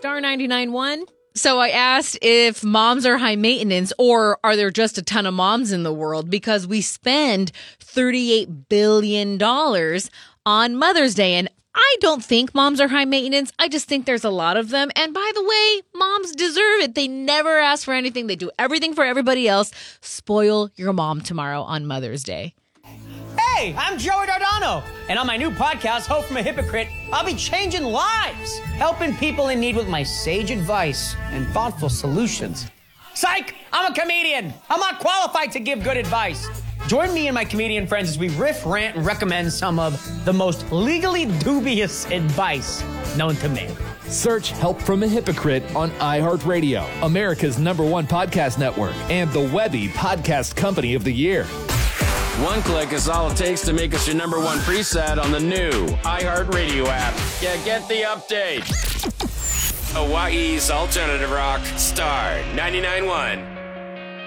Star 99.1. So I asked if moms are high maintenance or are there just a ton of moms in the world, because we spend $38 billion on Mother's Day. And I don't think moms are high maintenance. I just think there's a lot of them. And by the way, moms deserve it. They never ask for anything. They do everything for everybody else. Spoil your mom tomorrow on Mother's Day. Hey, I'm Joey Dardano, and on my new podcast, Hope from a Hypocrite, I'll be changing lives, helping people in need with my sage advice and thoughtful solutions. Psych! I'm a comedian. I'm not qualified to give good advice. Join me and my comedian friends as we riff, rant, and recommend some of the most legally dubious advice known to man. Search Help from a Hypocrite on iHeartRadio, America's #1 podcast network, and the Webby Podcast Company of the Year. One click is all it takes to make us your #1 preset on the new iHeartRadio app. Yeah, get the update. Hawaii's alternative rock, Star 99.1.